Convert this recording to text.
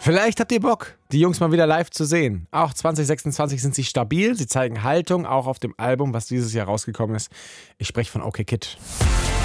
Vielleicht habt ihr Bock, die Jungs mal wieder live zu sehen. Auch 2026 sind sie stabil, sie zeigen Haltung, auch auf dem Album, was dieses Jahr rausgekommen ist. Ich spreche von OK Kid.